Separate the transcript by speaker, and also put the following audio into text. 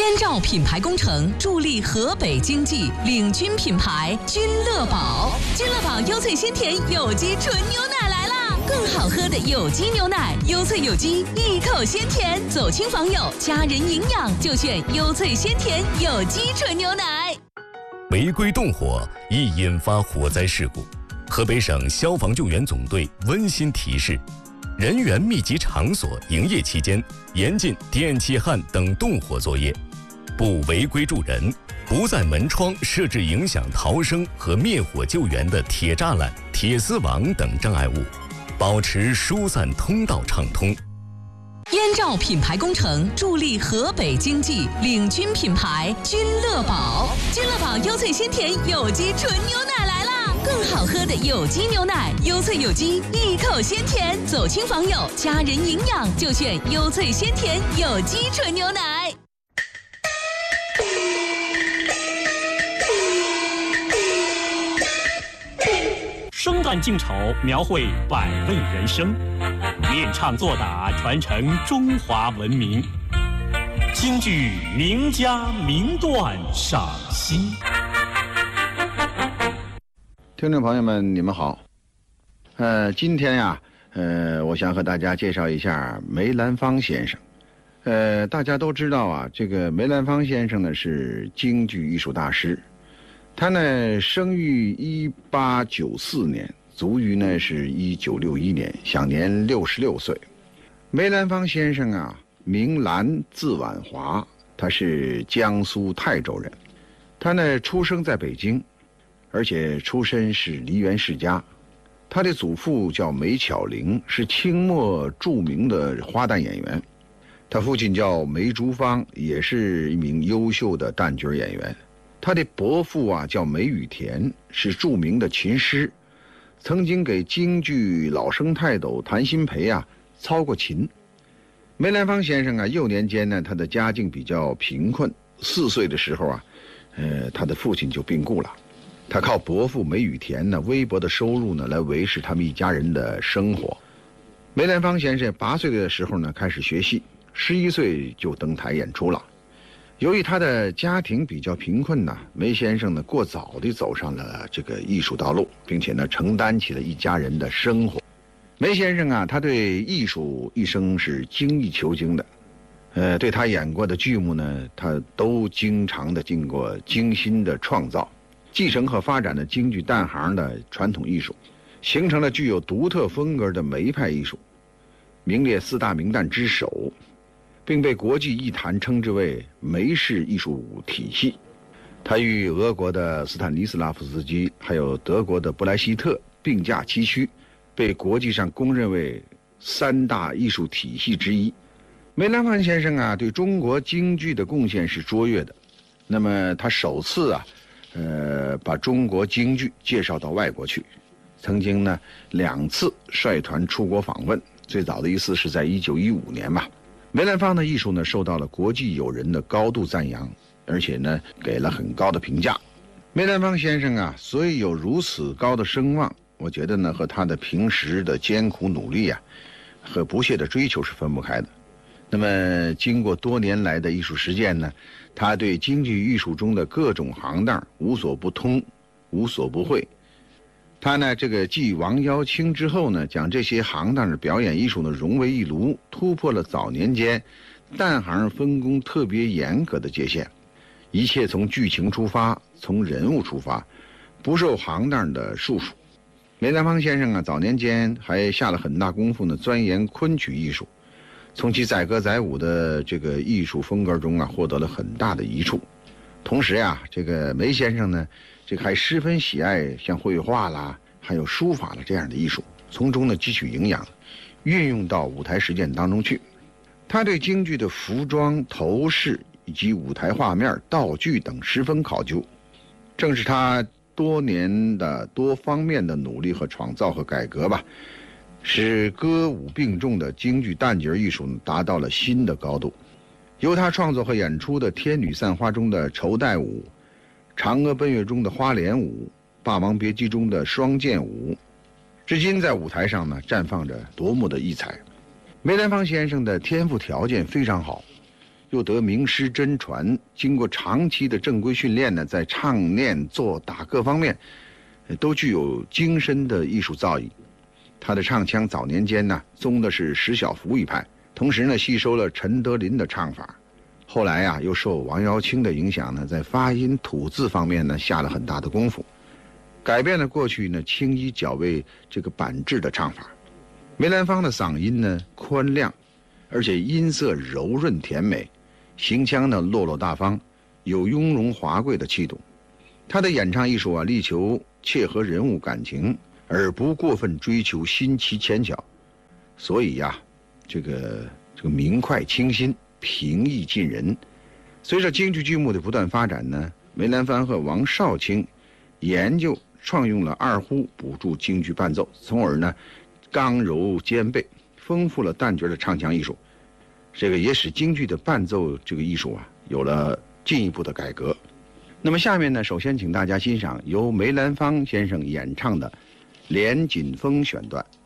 Speaker 1: 燕赵品牌工程助力河北经济，领军品牌君乐宝。君乐宝优萃鲜甜有机纯牛奶来啦！更好喝的有机牛奶，优萃有机，一口鲜甜，走亲访友，家人营养就选优萃鲜甜有机纯牛奶。
Speaker 2: 违规动火易引发火灾事故，河北省消防救援总队温馨提示：人员密集场所营业期间，严禁电气焊等动火作业，不违规助人，不在门窗设置影响逃生和灭火救援的铁栅栏、铁丝网等障碍物，保持疏散通道畅通。
Speaker 1: 燕赵品牌工程助力河北经济，领军品牌君乐宝。君乐宝优萃鲜甜有机纯牛奶来啦！更好喝的有机牛奶，优萃有机，一口鲜甜，走亲访友，家人营养就选优萃鲜甜有机纯牛奶。
Speaker 3: 生旦净丑，描绘百味人生；练唱作打，传承中华文明。京剧名家名段赏析。
Speaker 4: 听众朋友们，你们好。今天呀，我想和大家介绍一下梅兰芳先生。大家都知道啊，这个梅兰芳先生呢是京剧艺术大师。他呢生于1894年，卒于呢是1961年，享年66岁。梅兰芳先生啊，名兰，字婉华，他是江苏泰州人。他呢出生在北京，而且出身是梨园世家。他的祖父叫梅巧玲，是清末著名的花旦演员。他父亲叫梅竹芳，也是一名优秀的旦角演员。他的伯父啊叫梅雨田，是著名的琴师，曾经给京剧老生泰斗谭鑫培啊操过琴。梅兰芳先生啊幼年间呢，他的家境比较贫困，4岁的时候啊，他的父亲就病故了。他靠伯父梅雨田呢微薄的收入呢来维持他们一家人的生活。梅兰芳先生8岁的时候呢开始学戏，11岁就登台演出了。由于他的家庭比较贫困呢，梅先生呢过早地走上了这个艺术道路，并且呢承担起了一家人的生活。梅先生啊，他对艺术一生是精益求精的。对他演过的剧目呢，他都经常的经过精心的创造，继承和发展了京剧旦行的传统艺术，形成了具有独特风格的梅派艺术，名列4大名旦之首，并被国际艺坛称之为梅式艺术体系。他与俄国的斯坦尼斯拉夫斯基还有德国的布莱希特并驾齐驱，被国际上公认为3大艺术体系之一。梅兰芳先生啊，对中国京剧的贡献是卓越的。那么他首次啊，把中国京剧介绍到外国去，曾经呢2次率团出国访问，最早的一次是在1915年吧。梅兰芳的艺术呢受到了国际友人的高度赞扬，而且呢给了很高的评价。梅兰芳先生啊，所以有如此高的声望，我觉得呢和他的平时的艰苦努力啊和不懈的追求是分不开的。那么经过多年来的艺术实践呢，他对京剧艺术中的各种行当无所不通，无所不会。他呢这个继王耀清之后呢，将这些行当的表演艺术呢融为一炉，突破了早年间旦行分工特别严格的界限，一切从剧情出发，从人物出发，不受行当的束缚。梅兰芳先生啊，早年间还下了很大功夫呢，钻研昆曲艺术，从其载歌载舞的这个艺术风格中啊，获得了很大的益处。同时呀，这个梅先生呢，这个还十分喜爱像绘画啦，还有书法啦这样的艺术，从中呢汲取营养，运用到舞台实践当中去。他对京剧的服装、头饰以及舞台画面、道具等十分考究，正是他多年的多方面的努力和创造和改革吧，使歌舞并重的京剧旦角艺术达到了新的高度。由他创作和演出的《天女散花》中的绸带舞，《嫦娥奔月》中的花脸舞，《霸王别姬》中的双剑舞，至今在舞台上呢绽放着夺目的异彩。梅兰芳先生的天赋条件非常好， 又得名师真传，经过长期的正规训练呢，在唱念做打各方面，都具有精深的艺术造诣。他的唱腔早年间呢，宗的是石小福一派，同时呢，吸收了陈德霖的唱法。后来啊，又受王瑶卿的影响呢，在发音吐字方面呢，下了很大的功夫，改变了过去呢轻衣矫为这个板质的唱法。梅兰芳的嗓音呢宽亮，而且音色柔润甜美，行腔呢落落大方，有雍容华贵的气度。他的演唱艺术啊，力求切合人物感情，而不过分追求新奇牵巧，所以呀，这个明快清新，平易近人。随着京剧剧目的不断发展呢，梅兰芳和王少卿研究创用了二胡补助京剧伴奏，从而呢刚柔兼备，丰富了旦角的唱腔艺术。这个也使京剧的伴奏这个艺术啊有了进一步的改革。那么下面呢，首先请大家欣赏由梅兰芳先生演唱的《连锦风》选段。